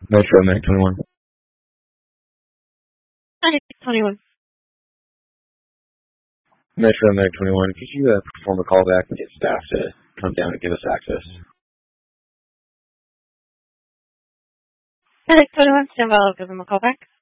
Metro Mag 21. Hi, 21. Metro Mag 21, could you perform a callback and get staff to come down and give us access? Hi, 21. Stand by, I'll give them a call back.